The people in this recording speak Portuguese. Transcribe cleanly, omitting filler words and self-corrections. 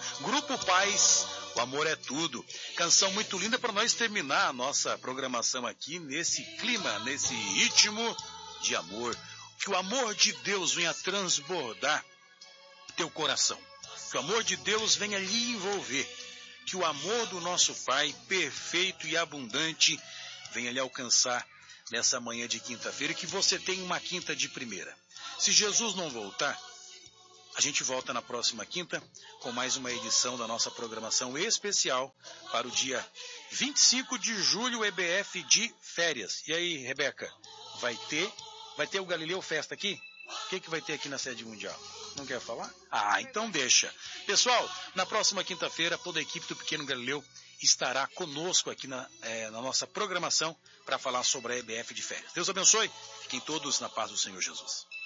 Grupo Paz, o amor é tudo. Canção muito linda para nós terminar a nossa programação aqui nesse clima, nesse ritmo de amor. Que o amor de Deus venha transbordar teu coração. Que o amor de Deus venha lhe envolver. Que o amor do nosso Pai, perfeito e abundante, venha lhe alcançar nessa manhã de quinta-feira. E que você tenha uma quinta de primeira. Se Jesus não voltar, a gente volta na próxima quinta com mais uma edição da nossa programação especial para o dia 25 de julho, EBF de férias. E aí, Rebeca, vai ter o Galileu Festa aqui? O que vai ter aqui na sede mundial? Não quer falar? Ah, então deixa. Pessoal, na próxima quinta-feira, toda a equipe do Pequeno Galileu estará conosco aqui na nossa programação para falar sobre a EBF de férias. Deus abençoe. Fiquem todos na paz do Senhor Jesus.